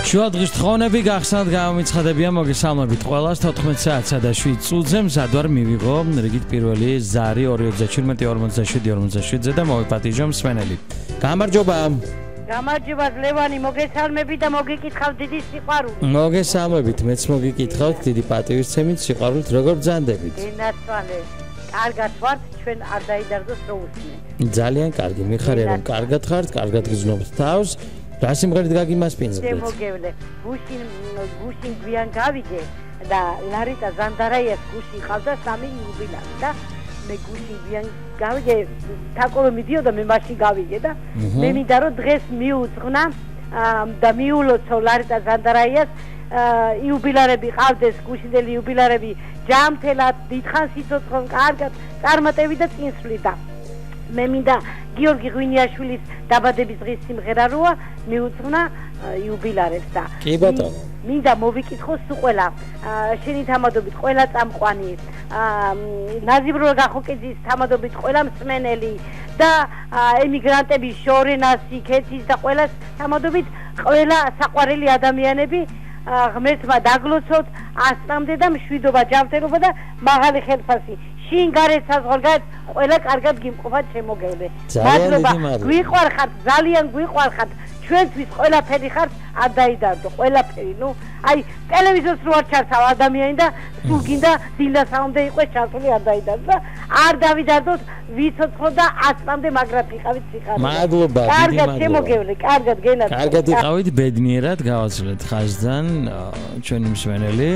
შუა დღის თხოვნები გახსნათ გამომიცხადებიან მოგესალმებით ყველას 14 საათსა და 7 წუთზე მზად ვარ მივიღო რიგით პირველი ზარი 247-47-47-ზე და მოვიპატიჟო მსმენელი. გამარჯობა. გამარჯობა ლევანი, მოგესალმებით და მოგიკითხავთ დიდი სიყვარულით. მოგესალმებით, მეც მოგიკითხავთ დიდი პატივისცემით სიყვარულით, როგორ ბრძანდებით? გენაცვალე. კარგად ვართ, ჩვენ არ დაიდარდოს რო უსმენთ. ძალიან კარგი, მიხარია რომ კარგად ხართ, კარგად გრძნობთ თავს. რა სიმღერით გაგიმასპინძლეთ? შემოგევლე. გუშინ გვიან გავიგე და ლარიტა ზანდარაიას გუშინ ყავდა 3 იუბილეი და მე გუშინ გვიან გავიგე, თაკოვე მიდიოდა მე მაშინ გავიგე და მე მინდა რომ დღეს მიუძღვნა და მიულოცო ლარიტა ზანდარაიას იუბილეები ყავდეს, გუშინდელი იუბილეები ჯამთელად დიდხანს იცოცხლონ კარგად წარმატები და წინსვლი და მე მინდა გიორგი ღვინიაშვილის დაბადების დღის სიმღერა როა მიუძღვნა იუბილეებს და კი ბატონო მინდა მოვიკითხო სუყველა შენი თამადობით ყველა წამყვანი ნაზიბრო გახოკეძის თამადობით ყველა მსმენელი და ემიგრანტების შორენასი ქეთის და ყველას თამადობით ყველა საყვარელი ადამიანები ღმერთმა დაგლოცოთ ასწამდე და მშვიდობა ჯანმრთელობა და მაღალი ხელფასი შინ გარეთ საზღვარგარეთ ყველა კარგად გიმყოფა შემოგევლე. მადლობა. გვიყვარხართ, ძალიან გვიყვარხართ. ჩვენთვის ყველაფერი ხართ, არ დაიდარდო, ყველაფერი. ნუ, აი, ტელევიზორს რო არ ჩართავ ადამიანი და სულ გინდა დილასამდე იყოს ჩართული არ დაიდარდო. არ დავიდარდოთ, ვიცოცხლო და ასწამდე მაგრად იყავით სიხარული. მადლობა, დიდი კარგად შემოგევლე, კარგად გენათ. კარგად იყავით ბედნიერად, გავაცვლეთ ხაზიდან ჩვენი მსმენელი.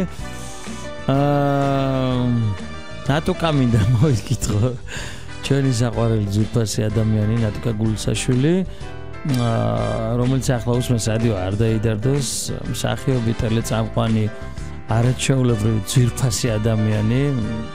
ნატუკა მინდა მოვიკითხო ჩვენი საყვარელი ძვირფასი ადამიანი ნატუკა გულსაშვილი რომელიც ახლა უსმენს რადიო არ დაიდარდოს მსახიობი ტელეწამყვანი არაჩვეულებრივი ძვირფასი ადამიანი